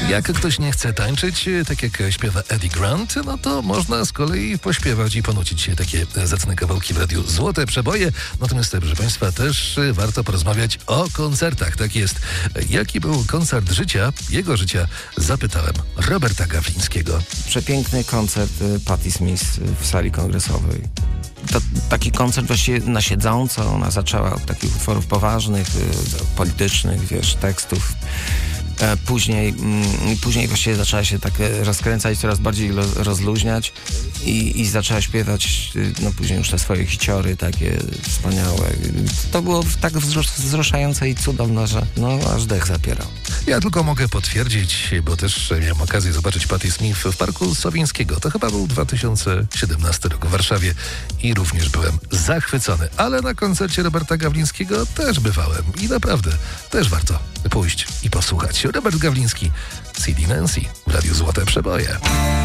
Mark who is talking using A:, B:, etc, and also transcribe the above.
A: Jak ktoś nie chce tańczyć, tak jak śpiewa Eddie Grant, no to można z kolei pośpiewać i ponucić się takie zacne kawałki w radiu Złote Przeboje. Natomiast, proszę Państwa, też warto porozmawiać o koncertach. Tak jest. Jaki był koncert życia, jego życia, zapytałem Roberta Gawlińskiego.
B: Przepiękny koncert Patti Smith w sali kongresowej. To taki koncert właściwie na siedząco. Ona zaczęła od takich utworów poważnych, politycznych, tekstów. Później właściwie zaczęła się tak rozkręcać, coraz bardziej rozluźniać i zaczęła śpiewać później już te swoje hiciory takie wspaniałe. To było tak wzruszające i cudowne, że aż dech zapierał.
A: Ja tylko mogę potwierdzić, bo też miałem okazję zobaczyć Patti Smith w Parku Sowińskiego. To chyba był 2017 rok w Warszawie i również byłem zachwycony. Ale na koncercie Roberta Gawlińskiego też bywałem i naprawdę też warto pójść i posłuchać. Robert Gawliński, CD Nancy w Radiu Złote Przeboje.